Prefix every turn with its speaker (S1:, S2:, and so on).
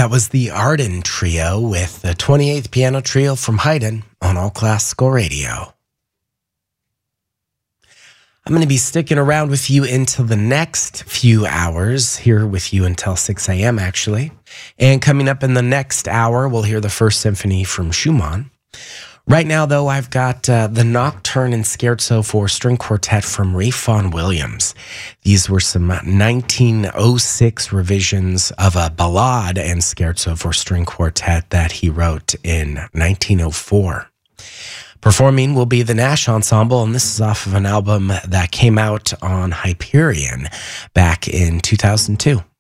S1: That was the Arden Trio with the 28th Piano Trio from Haydn on All Classical Radio. I'm going to be sticking around with you into the next few hours, here with you until 6 a.m. actually. And coming up in the next hour, we'll hear the First Symphony from Schumann. Right now, though, I've got the Nocturne and Scherzo for String Quartet from Ralph Vaughan Williams. These were some 1906 revisions of a Ballade and Scherzo for String Quartet that he wrote in 1904. Performing will be the Nash Ensemble, and this is off of an album that came out on Hyperion back in 2002.